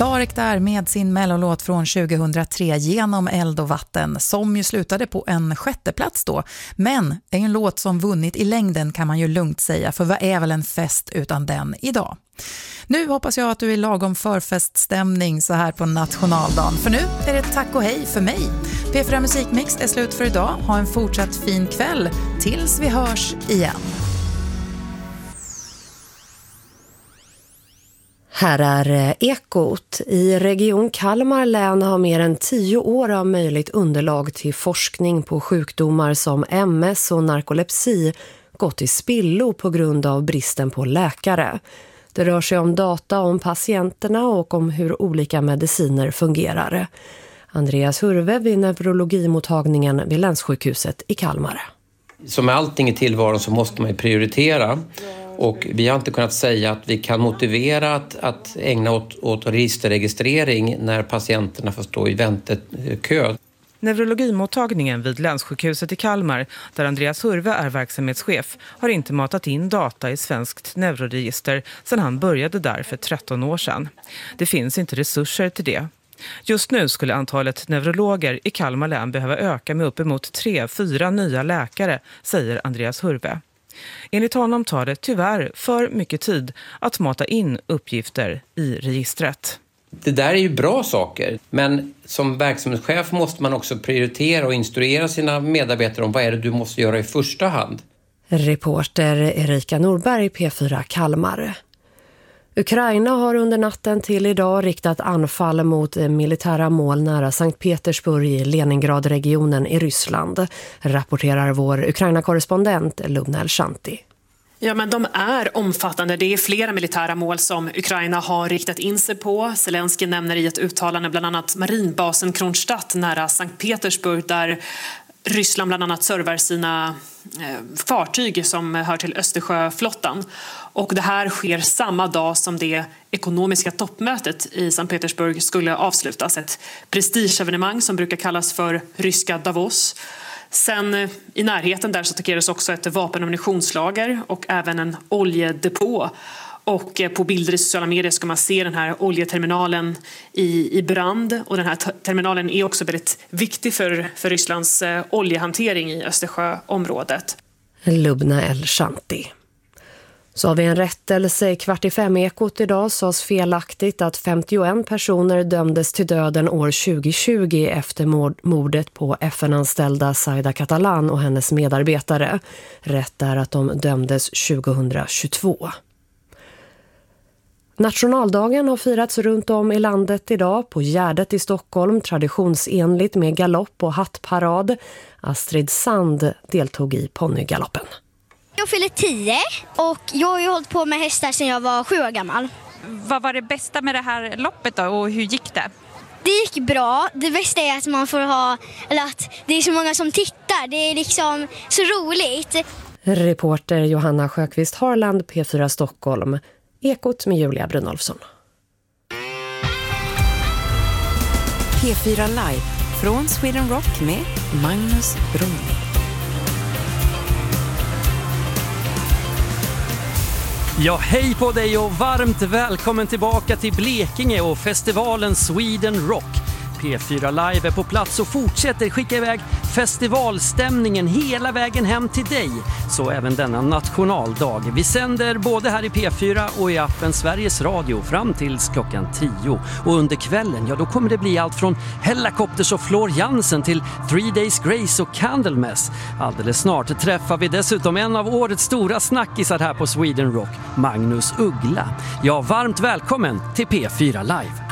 Sarek där med sin mellolåt från 2003 Genom eld och vatten, som ju slutade på en 6:e plats då. Men är en låt som vunnit i längden, kan man ju lugnt säga, för vad är väl en fest utan den idag? Nu hoppas jag att du är lagom förfeststämning så här på nationaldagen, för nu är det tack och hej för mig. P4 Musikmix är slut för idag. Ha en fortsatt fin kväll tills vi hörs igen. Här är Ekot. I Region Kalmar län har mer än 10 år av möjligt underlag till forskning på sjukdomar som MS och narkolepsi gått i spillo på grund av bristen på läkare. Det rör sig om data om patienterna och om hur olika mediciner fungerar. Andreas Hurve vid neurologimottagningen vid Länssjukhuset i Kalmar. Som med allting i tillvaron så måste man ju prioritera. Och vi har inte kunnat säga att vi kan motivera att ägna åt registerregistrering när patienterna får stå i väntekö. Neurologimottagningen vid Länssjukhuset i Kalmar, där Andreas Hurve är verksamhetschef, har inte matat in data i svenskt neuroregister sedan han började där för 13 år sedan. Det finns inte resurser till det. Just nu skulle antalet neurologer i Kalmar län behöva öka med uppemot 3-4 nya läkare, säger Andreas Hurve. Enligt honom tar det tyvärr för mycket tid att mata in uppgifter i registret. Det där är ju bra saker, men som verksamhetschef måste man också prioritera och instruera sina medarbetare om vad är det du måste göra i första hand. Reporter Erika Norberg, P4 Kalmar. Ukraina har under natten till idag riktat anfall mot militära mål nära Sankt Petersburg i Leningradregionen i Ryssland, rapporterar vår Ukraina-korrespondent Lubna El-Shanti. Ja, men de är omfattande. Det är flera militära mål som Ukraina har riktat in sig på. Zelensky nämner i ett uttalande bland annat marinbasen Kronstadt nära Sankt Petersburg, där Ryssland bland annat servar sina fartyg som hör till Östersjöflottan. Och det här sker samma dag som det ekonomiska toppmötet i Sankt Petersburg skulle avslutas. Ett prestigeevenemang som brukar kallas för ryska Davos. Sen i närheten där så attackerades också ett vapen- och ammunitionslager och även en oljedepå. Och på bilder i sociala medier ska man se den här oljeterminalen i brand. Och den här terminalen är också väldigt viktig för Rysslands oljehantering i Östersjöområdet. Lubna El-Shanti. Så har vi en rättelse i 4:45-ekot idag, sades felaktigt att 51 personer dömdes till döden år 2020 efter mordet på FN-anställda Zaida Catalan och hennes medarbetare. Rätt är att de dömdes 2022. Nationaldagen har firats runt om i landet idag. På Gärdet i Stockholm traditionsenligt med galopp och hattparad. Astrid Sand deltog i ponnygaloppen. Jag fyller 10 och jag har ju hållit på med hästar sedan jag var 7 år gammal. Vad var det bästa med det här loppet då och hur gick det? Det gick bra. Det bästa är att man får att det är så många som tittar. Det är liksom så roligt. Reporter Johanna Sjöqvist Harland, P4 Stockholm. Ekot med Julia Brynolfsson. P4 Live från Sweden Rock med Magnus Brunning. Ja, hej på dig och varmt välkommen tillbaka till Blekinge och festivalen Sweden Rock. P4 Live är på plats och fortsätter skicka iväg festivalstämningen hela vägen hem till dig. Så även denna nationaldag. Vi sänder både här i P4 och i appen Sveriges Radio fram tills klockan 10. Och under kvällen, ja då kommer det bli allt från Hellacopters och Floor Jansen till 3 Days Grace och Candlemass. Alldeles snart träffar vi dessutom en av årets stora snackisar här på Sweden Rock, Magnus Uggla. Ja, varmt välkommen till P4 Live.